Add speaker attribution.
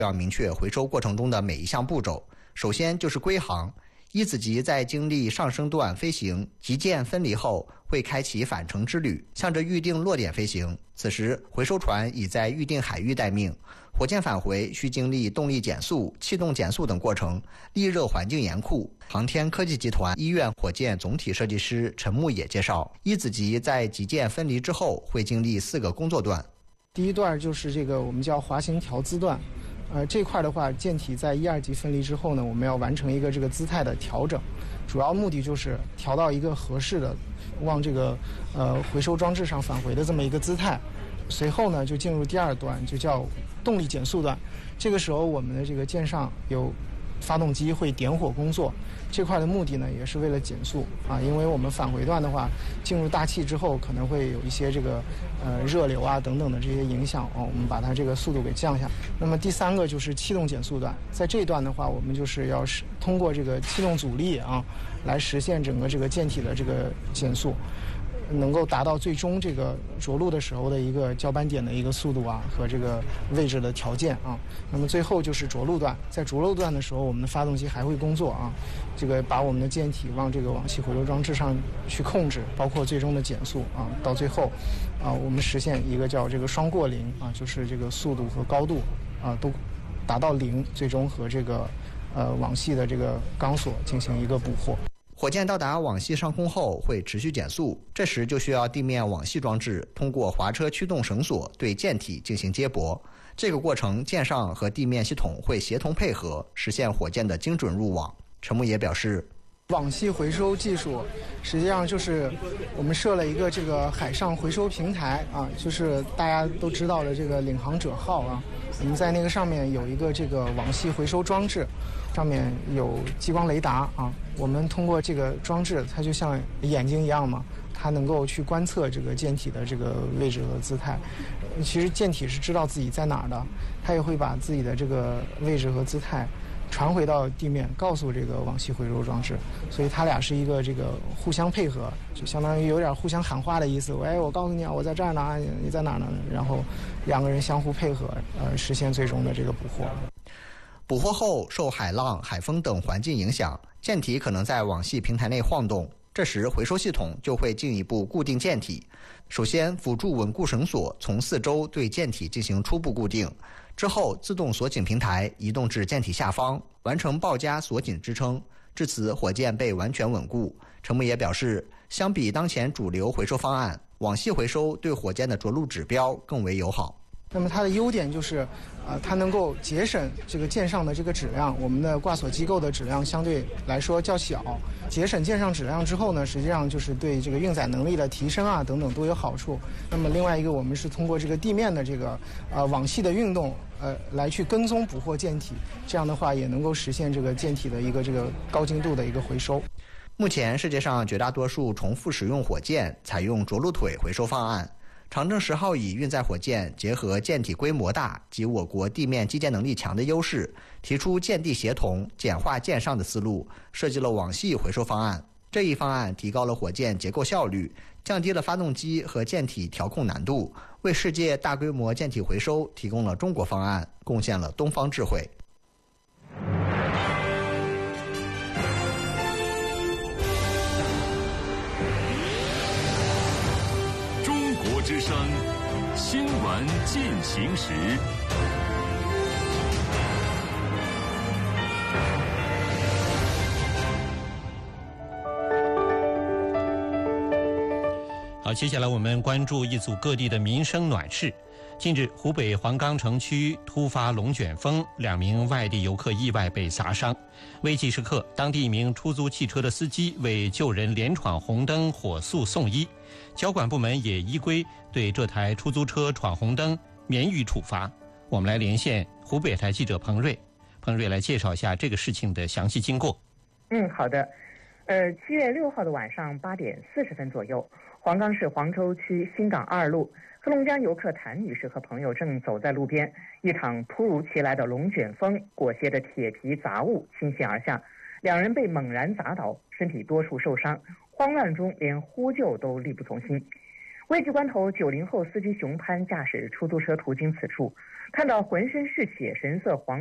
Speaker 1: 要明确回收过程中的每一项步骤。首先就是归航，一子级在经历上升段飞行，级舰分离后，会开启返程之旅，向着预定落点飞行。此时，回收船已在预定海域待命。火箭返回需经历动力减速、气动减速等过程，利热环境严酷。航天科技集团医院火箭总体设计师陈牧野介绍，一子级在级舰分离之后，会经历4个工作段。
Speaker 2: 第一段就是这个我们叫滑行调姿段。这块的话，舰体在1、2级分离之后呢，我们要完成一个这个姿态的调整，主要目的就是调到一个合适的往这个回收装置上返回的这么一个姿态。随后呢，就进入第2段，就叫动力减速段。这个时候，我们的这个舰上有发动机会点火工作，这块的目的呢，也是为了减速啊，因为我们返回段的话，进入大气之后，可能会有一些这个热流啊等等的这些影响啊，我们把它这个速度给降下。那么第3个就是气动减速段，在这一段的话，我们就是要通过这个气动阻力啊，来实现整个这个舰体的这个减速，能够达到最终这个着陆的时候的一个交班点的一个速度啊和这个位置的条件啊。那么最后就是着陆段，在着陆段的时候，我们的发动机还会工作啊，这个把我们的舰体往这个往系回收装置上去控制，包括最终的减速啊，到最后啊，我们实现一个叫这个双过零啊，就是这个速度和高度啊都达到0，最终和这个网系的这个钢索进行一个捕获。
Speaker 1: 火箭到达网系上空后会持续减速，这时就需要地面网系装置通过滑车驱动绳索对舰体进行接驳。这个过程，舰上和地面系统会协同配合，实现火箭的精准入网。陈牧野表示，
Speaker 2: 网系回收技术实际上就是我们设了一个这个海上回收平台啊，就是大家都知道的这个领航者号啊，我们在那个上面有一个这个网系回收装置，上面有激光雷达啊，我们通过这个装置，它就像眼睛一样嘛，它能够去观测这个舰体的这个位置和姿态。其实舰体是知道自己在哪儿的，它也会把自己的这个位置和姿态传回到地面，告诉这个网系回收装置，所以它俩是一个这个互相配合，就相当于有点互相喊话的意思。喂，我告诉你啊，我在这儿呢，你在哪儿呢？然后2个人相互配合，实现最终的这个捕获。
Speaker 1: 捕获后，受海浪、海风等环境影响，舰体可能在网系平台内晃动，这时回收系统就会进一步固定舰体。首先，辅助稳固绳索从4周对舰体进行初步固定。之后，自动锁紧平台移动至舰体下方，完成抱夹锁紧支撑。至此，火箭被完全稳固。陈牧野表示，相比当前主流回收方案，网系回收对火箭的着陆指标更为友好。
Speaker 2: 那么它的优点就是，它能够节省这个舰上的这个质量，我们的挂锁机构的质量相对来说较小。节省舰上质量之后呢，实际上就是对这个运载能力的提升啊等等都有好处。那么另外一个，我们是通过这个地面的这个网系的运动，来去跟踪捕获舰体，这样的话也能够实现这个舰体的一个这个高精度的一个回收。
Speaker 1: 目前世界上绝大多数重复使用火箭采用着陆腿回收方案。长征10号乙运载火箭结合舰体规模大及我国地面基建能力强的优势，提出舰地协同、简化舰上的思路，设计了网系回收方案。这一方案提高了火箭结构效率，降低了发动机和舰体调控难度，为世界大规模舰体回收提供了中国方案，贡献了东方智慧。
Speaker 3: 之声新闻进行时。
Speaker 4: 好，接下来我们关注一组各地的民生暖事。近日，湖北黄冈城区突发龙卷风，2名外地游客意外被砸伤。危急时刻，当地一名出租汽车的司机为救人连闯红灯，火速送医。交管部门也依规对这台出租车闯红灯免予处罚。我们来连线湖北台记者彭瑞，彭瑞来介绍一下这个事情的详细经过。
Speaker 5: 好的。7月6号的晚上8点40分左右，黄冈市黄州区新港2路，黑龙江游客谭女士和朋友正走在路边，一场突如其来的龙卷风裹挟着铁皮杂物倾泻而下，2人被猛然砸倒，身体多处受伤，慌乱中连呼救都力不从心。危急关头，90后司机熊潘驾驶出租车途经此处， 看到浑身是血、神色惶